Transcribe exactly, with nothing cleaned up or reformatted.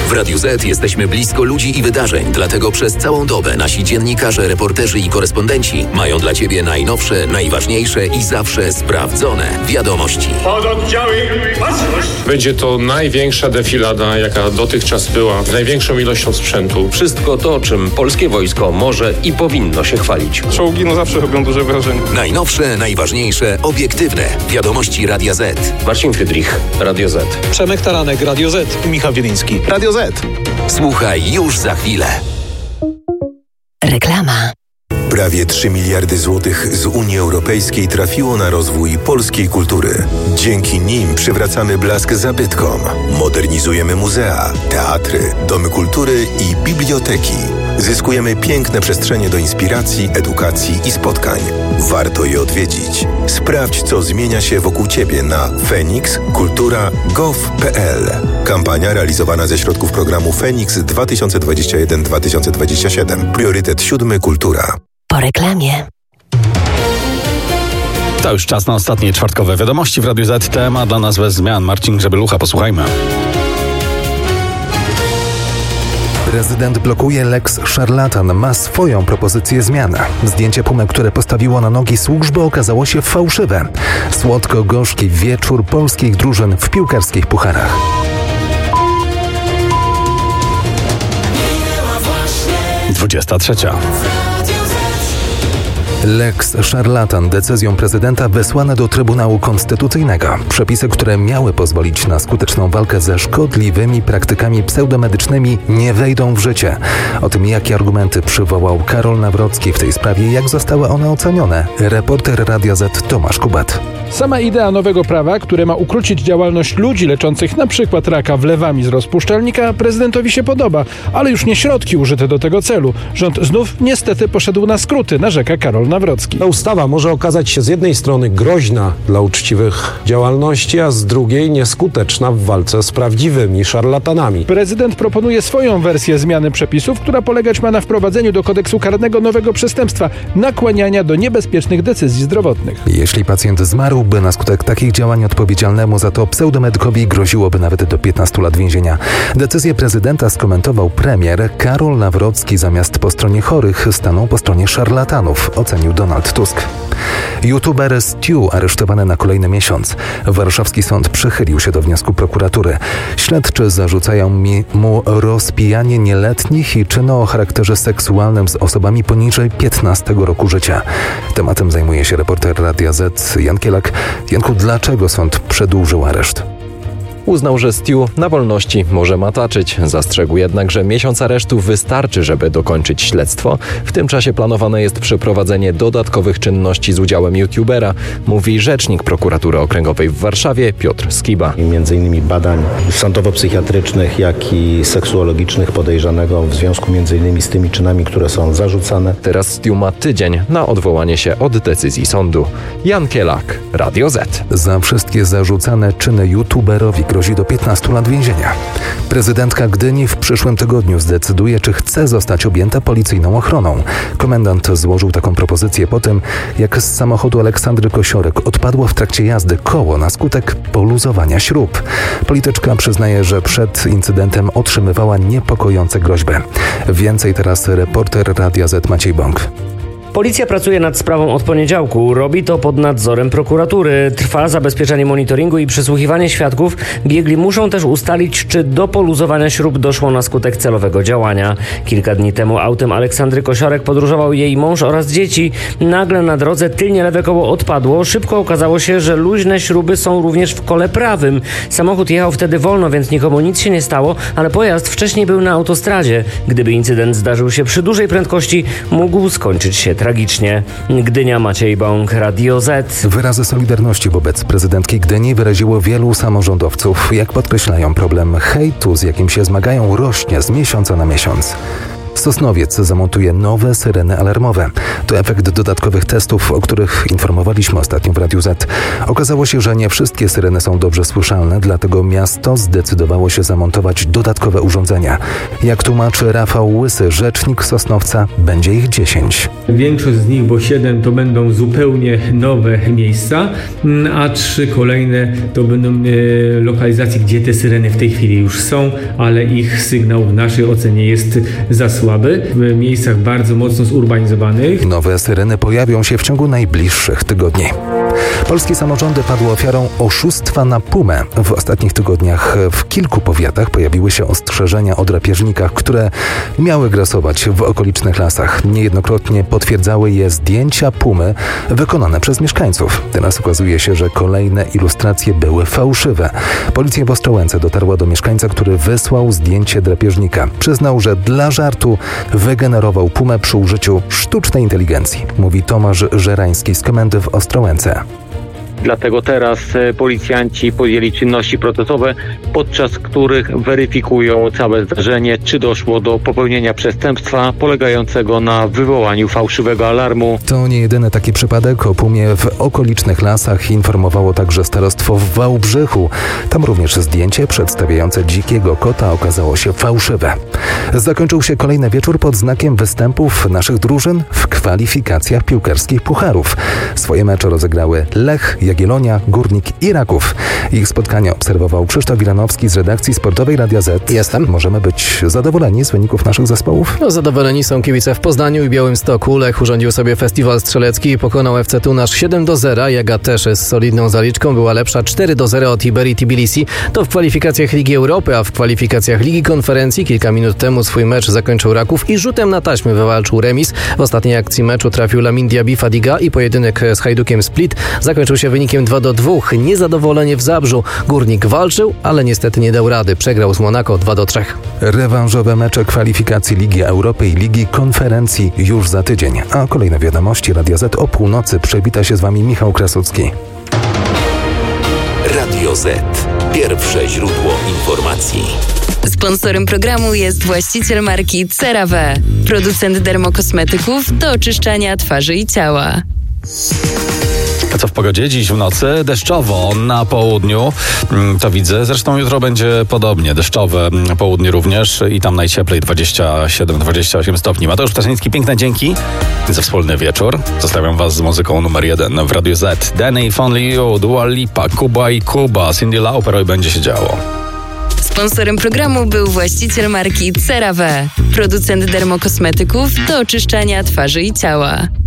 W Radiu Z jesteśmy blisko ludzi i wydarzeń, dlatego przez całą dobę nasi dziennikarze, reporterzy i korespondenci mają dla Ciebie najnowsze, najważniejsze i zawsze sprawdzone wiadomości. Pododdziały, baczność! Będzie to największa defilada, jaka dotychczas była, z największą ilością sprzętu. Wszystko to, czym polskie wojsko może i powinno się chwalić. Czołgi no zawsze robią duże wrażenie. Najnowsze, najważniejsze, obiektywne wiadomości Radia Z. Marcin Friedrich, Radio Z. Przemek Taranek, Radio Z. Michał Wieliński, Radio Z. Słuchaj już za chwilę. Reklama. Prawie trzy miliardy złotych z Unii Europejskiej trafiło na rozwój polskiej kultury. Dzięki nim przywracamy blask zabytkom, modernizujemy muzea, teatry, domy kultury i biblioteki. Zyskujemy piękne przestrzenie do inspiracji, edukacji i spotkań. Warto je odwiedzić. Sprawdź, co zmienia się wokół Ciebie na feniks kultura kropka gov kropka p l. Kampania realizowana ze środków programu Feniks dwa tysiące dwadzieścia jeden do dwa tysiące dwadzieścia siedem. Priorytet siódmy Kultura. Po reklamie. To już czas na ostatnie czwartkowe wiadomości w Radiu Z. Temat dla nas bez zmian. Marcin Grzebielucha, posłuchajmy. Prezydent blokuje Lex Szarlatan, ma swoją propozycję zmian. Zdjęcie Pumy, które postawiło na nogi służby, okazało się fałszywe. Słodko-gorzki wieczór polskich drużyn w piłkarskich pucharach. dwudziesta trzecia. Lex Szarlatan decyzją prezydenta wysłane do Trybunału Konstytucyjnego. Przepisy, które miały pozwolić na skuteczną walkę ze szkodliwymi praktykami pseudomedycznymi, nie wejdą w życie. O tym, jakie argumenty przywołał Karol Nawrocki w tej sprawie i jak zostały one ocenione, reporter Radia Z Tomasz Kubat. Sama idea nowego prawa, które ma ukrócić działalność ludzi leczących na przykład raka wlewami z rozpuszczalnika, prezydentowi się podoba, ale już nie środki użyte do tego celu. Rząd znów niestety poszedł na skróty, narzeka Karol Nawrocki. Ta ustawa może okazać się z jednej strony groźna dla uczciwych działalności, a z drugiej nieskuteczna w walce z prawdziwymi szarlatanami. Prezydent proponuje swoją wersję zmiany przepisów, która polegać ma na wprowadzeniu do kodeksu karnego nowego przestępstwa – nakłaniania do niebezpiecznych decyzji zdrowotnych. Jeśli pacjent zmarł, by na skutek takich działań odpowiedzialnemu za to pseudomedykowi groziłoby nawet do piętnastu lat więzienia. Decyzję prezydenta skomentował premier. Karol Nawrocki zamiast po stronie chorych stanął po stronie szarlatanów, ocenił Donald Tusk. YouTuber Stu aresztowany na kolejny miesiąc. Warszawski sąd przychylił się do wniosku prokuratury. Śledczy zarzucają mi, mu rozpijanie nieletnich i czyny o charakterze seksualnym z osobami poniżej piętnastego roku życia. Tematem zajmuje się reporter Radia Z Jan Kielak. Janku, dlaczego sąd przedłużył areszt? Uznał, że Stu na wolności może mataczyć. Zastrzegł jednak, że miesiąc aresztu wystarczy, żeby dokończyć śledztwo. W tym czasie planowane jest przeprowadzenie dodatkowych czynności z udziałem youtubera, mówi rzecznik prokuratury okręgowej w Warszawie Piotr Skiba. Między innymi badań sądowo-psychiatrycznych, jak i seksuologicznych podejrzanego w związku między innymi z tymi czynami, które są zarzucane. Teraz Stu ma tydzień na odwołanie się od decyzji sądu. Jan Kielak, Radio Z. Za wszystkie zarzucane czyny youtuberowi grozi do piętnastu lat więzienia. Prezydentka Gdyni w przyszłym tygodniu zdecyduje, czy chce zostać objęta policyjną ochroną. Komendant złożył taką propozycję po tym, jak z samochodu Aleksandry Kosiorek odpadło w trakcie jazdy koło na skutek poluzowania śrub. Polityczka przyznaje, że przed incydentem otrzymywała niepokojące groźby. Więcej teraz reporter Radia Z Maciej Bąk. Policja pracuje nad sprawą od poniedziałku. Robi to pod nadzorem prokuratury. Trwa zabezpieczanie monitoringu i przesłuchiwanie świadków. Biegli muszą też ustalić, czy do poluzowania śrub doszło na skutek celowego działania. Kilka dni temu autem Aleksandry Kosiorek podróżował jej mąż oraz dzieci. Nagle na drodze tylnie lewe koło odpadło. Szybko okazało się, że luźne śruby są również w kole prawym. Samochód jechał wtedy wolno, więc nikomu nic się nie stało, ale pojazd wcześniej był na autostradzie. Gdyby incydent zdarzył się przy dużej prędkości, mógł skończyć się tragicznie. Gdynia, Maciej Bąk, Radio Z. Wyrazy solidarności wobec prezydentki Gdyni wyraziło wielu samorządowców. Jak podkreślają, problem hejtu, z jakim się zmagają, rośnie z miesiąca na miesiąc. Sosnowiec zamontuje nowe syreny alarmowe. To efekt dodatkowych testów, o których informowaliśmy ostatnio w Radiu Z. Okazało się, że nie wszystkie syreny są dobrze słyszalne, dlatego miasto zdecydowało się zamontować dodatkowe urządzenia. Jak tłumaczy Rafał Łysy, rzecznik Sosnowca, będzie ich dziesięć. Większość z nich, bo siedem, to będą zupełnie nowe miejsca, a trzy kolejne to będą e, lokalizacje, gdzie te syreny w tej chwili już są, ale ich sygnał w naszej ocenie jest za słaby. W miejscach bardzo mocno zurbanizowanych. Nowe syreny pojawią się w ciągu najbliższych tygodni. Polskie samorządy padły ofiarą oszustwa na Pumę. W ostatnich tygodniach w kilku powiatach pojawiły się ostrzeżenia o drapieżnikach, które miały grasować w okolicznych lasach. Niejednokrotnie potwierdzały je zdjęcia Pumy wykonane przez mieszkańców. Teraz okazuje się, że kolejne ilustracje były fałszywe. Policja w Ostrołęce dotarła do mieszkańca, który wysłał zdjęcie drapieżnika. Przyznał, że dla żartu wygenerował Pumę przy użyciu sztucznej inteligencji, mówi Tomasz Żerański z komendy w Ostrołęce. Dlatego teraz policjanci podjęli czynności procesowe, podczas których weryfikują całe zdarzenie, czy doszło do popełnienia przestępstwa polegającego na wywołaniu fałszywego alarmu. To nie jedyny taki przypadek. O Pumie w okolicznych lasach informowało także starostwo w Wałbrzychu. Tam również zdjęcie przedstawiające dzikiego kota okazało się fałszywe. Zakończył się kolejny wieczór pod znakiem występów naszych drużyn w kwalifikacjach piłkarskich pucharów. Swoje mecze rozegrały Lech, Jagiellonia, Górnik i Raków. Ich spotkanie obserwował Krzysztof Wilanowski z redakcji sportowej Radia Z. Jestem. Możemy być zadowoleni z wyników naszych zespołów? No, zadowoleni są kibice w Poznaniu i Białymstoku. Lech urządził sobie festiwal strzelecki i pokonał F C Tunasz siedem do zera. Jaga też z solidną zaliczką była lepsza cztery do zera od Iberii Tbilisi. To w kwalifikacjach Ligi Europy, a w kwalifikacjach Ligi Konferencji kilka minut temu swój mecz zakończył Raków i rzutem na taśmę wywalczył remis. W ostatniej akcji meczu trafił Lamin Diaby Fadiga i pojedynek z Hajdukiem Split zakończył się wynikiem dwa do dwóch. Niezadowolenie w Zabrzu. Górnik walczył, ale niestety nie dał rady. Przegrał z Monako dwa do trzech. Rewanżowe mecze kwalifikacji Ligi Europy i Ligi Konferencji już za tydzień. A kolejne wiadomości Radia Z o północy. Przywita się z Wami Michał Krasucki. Radio Z. Pierwsze źródło informacji. Sponsorem programu jest właściciel marki CeraVe, producent dermokosmetyków do oczyszczania twarzy i ciała. A co w pogodzie? Dziś w nocy deszczowo na południu, to widzę. Zresztą jutro będzie podobnie, deszczowe południe również i tam najcieplej dwadzieścia siedem dwadzieścia osiem stopni. Mateusz Ptaszyński, piękne dzięki za wspólny wieczór. Zostawiam Was z muzyką numer jeden w Radiu Z. Danny, If Only You, Dua Lipa, Kuba i Kuba, Cyndi Lauper i będzie się działo. Sponsorem programu był właściciel marki CeraVe, producent dermokosmetyków do oczyszczania twarzy i ciała.